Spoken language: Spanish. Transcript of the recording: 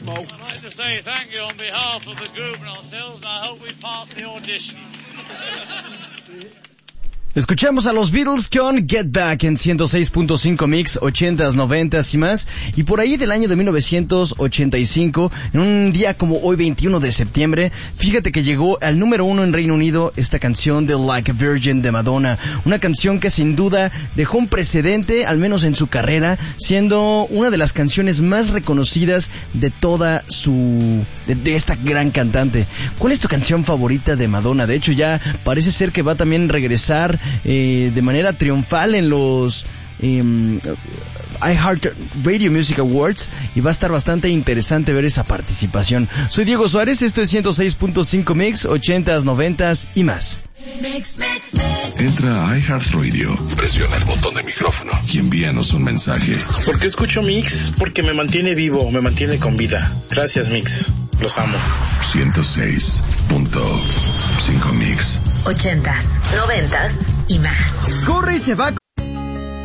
Smoke. I'd like to say thank you on behalf of the group and ourselves, and I hope we pass the audition. Escuchamos a los Beatles con Get Back en 106.5 Mix, 80s, 90s y más. Y por ahí del año de 1985, en un día como hoy, 21 de septiembre, fíjate que llegó al número 1 en Reino Unido esta canción de Like a Virgin de Madonna. Una canción que sin duda dejó un precedente, al menos en su carrera, siendo una de las canciones más reconocidas de toda de esta gran cantante. ¿Cuál es tu canción favorita de Madonna? De hecho, ya parece ser que va también a regresar de manera triunfal en los iHeart Radio Music Awards, y va a estar bastante interesante ver esa participación. Soy Diego Suárez, esto es 106.5 Mix, 80s, 90s y más. Entra a iHeartRadio, presiona el botón de micrófono y envíanos un mensaje. ¿Por qué escucho Mix? Porque me mantiene vivo, me mantiene con vida. Gracias, Mix. Los amo. 106.5 Mix. 80s, 90s y más. Corre y se va